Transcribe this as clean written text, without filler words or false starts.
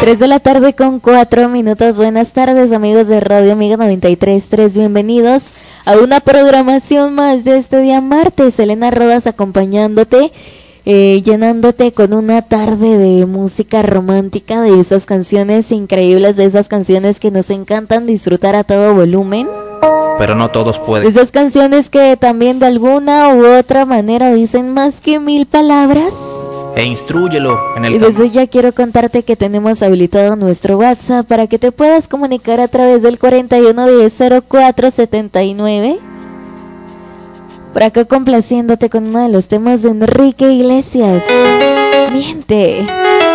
3 de la tarde con 4 minutos. Buenas tardes, amigos de Radio Amiga 93.3. Bienvenidos a una programación más de este día martes. Elena Rodas acompañándote, llenándote con una tarde de música romántica, de esas canciones increíbles, de esas canciones que nos encantan disfrutar a todo volumen. Pero no todos pueden. Esas canciones que también de alguna u otra manera dicen más que 1000 palabras. E instrúyelo en el Y desde ya quiero contarte que tenemos habilitado nuestro WhatsApp para que te puedas comunicar a través del 41100479. Por acá complaciéndote con uno de los temas de Enrique Iglesias. Miente.